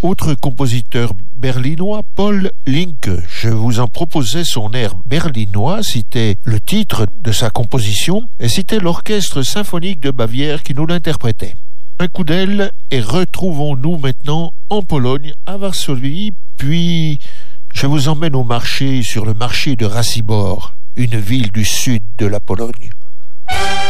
autre compositeur berlinois, Paul Linke. Je vous en proposais son air berlinois, c'était le titre de sa composition, et c'était l'Orchestre symphonique de Bavière qui nous l'interprétait. Un coup d'aile, et retrouvons-nous maintenant en Pologne, à Varsovie, puis je vous emmène sur le marché de Racibor, une ville du sud de la Pologne.